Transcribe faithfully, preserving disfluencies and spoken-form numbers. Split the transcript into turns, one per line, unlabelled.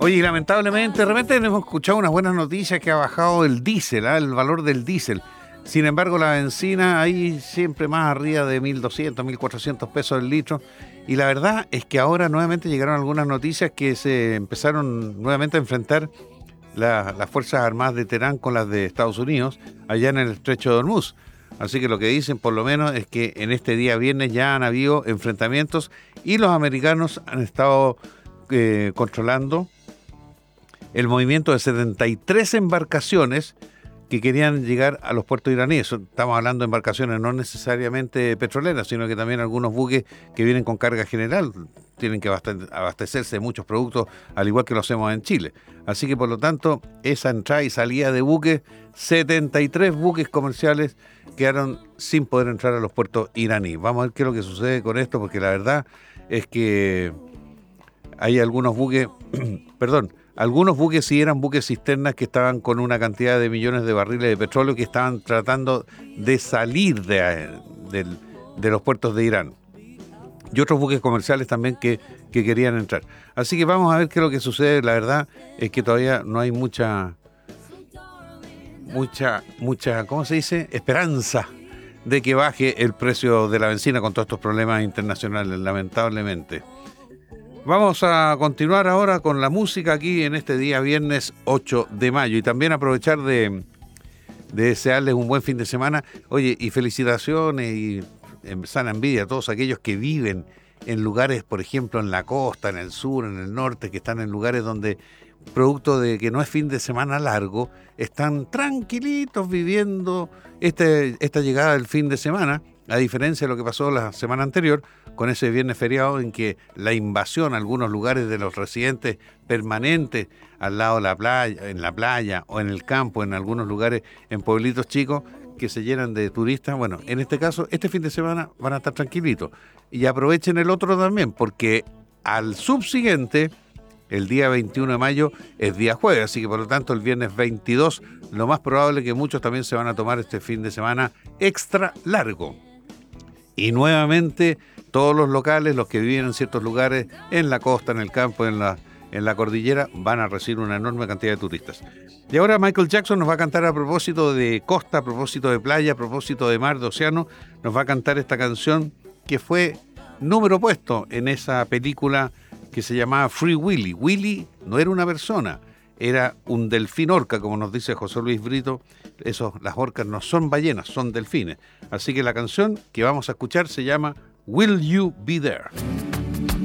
Oye, y lamentablemente, de repente hemos escuchado unas buenas noticias que ha bajado el diésel, ¿ah? El valor del diésel. Sin embargo, la benzina ahí siempre más arriba de mil doscientos, mil cuatrocientos pesos el litro. Y la verdad es que ahora nuevamente llegaron algunas noticias que se empezaron nuevamente a enfrentar la, las Fuerzas Armadas de Teherán con las de Estados Unidos, allá en el Estrecho de Hormuz. Así que lo que dicen por lo menos es que en este día viernes ya han habido enfrentamientos y los americanos han estado eh, controlando el movimiento de setenta y tres embarcaciones que querían llegar a los puertos iraníes. Estamos hablando de embarcaciones no necesariamente petroleras, sino que también algunos buques que vienen con carga general. Tienen que abastecerse de muchos productos, al igual que lo hacemos en Chile. Así que, por lo tanto, esa entrada y salida de buques, setenta y tres buques comerciales quedaron sin poder entrar a los puertos iraníes. Vamos a ver qué es lo que sucede con esto, porque la verdad es que hay algunos buques, perdón, algunos buques sí eran buques cisternas que estaban con una cantidad de millones de barriles de petróleo que estaban tratando de salir de, de, de los puertos de Irán. Y otros buques comerciales también que, que querían entrar. Así que vamos a ver qué es lo que sucede. La verdad es que todavía no hay mucha, mucha, mucha, ¿cómo se dice? Esperanza de que baje el precio de la benzina con todos estos problemas internacionales, lamentablemente. Vamos a continuar ahora con la música aquí en este día viernes ocho de mayo y también aprovechar de, de desearles un buen fin de semana. Oye, y felicitaciones y en sana envidia a todos aquellos que viven en lugares, por ejemplo, en la costa, en el sur, en el norte, que están en lugares donde, producto de que no es fin de semana largo, están tranquilitos viviendo este, esta llegada del fin de semana, a diferencia de lo que pasó la semana anterior, con ese viernes feriado en que la invasión a algunos lugares de los residentes permanentes al lado de la playa, en la playa o en el campo, en algunos lugares, en pueblitos chicos, que se llenan de turistas. Bueno, en este caso, este fin de semana van a estar tranquilitos. Y aprovechen el otro también, porque al subsiguiente, el día veintiuno de mayo, es día jueves, así que por lo tanto el viernes veintidós, lo más probable es que muchos también se van a tomar este fin de semana extra largo. Y nuevamente, todos los locales, los que viven en ciertos lugares, en la costa, en el campo, en la, en la cordillera, van a recibir una enorme cantidad de turistas. Y ahora Michael Jackson nos va a cantar a propósito de costa, a propósito de playa, a propósito de mar, de océano, nos va a cantar esta canción que fue número puesto en esa película que se llamaba Free Willy. Willy no era una persona, era un delfín orca, como nos dice José Luis Brito. Esos, las orcas no son ballenas, son delfines. Así que la canción que vamos a escuchar se llama Will You Be There?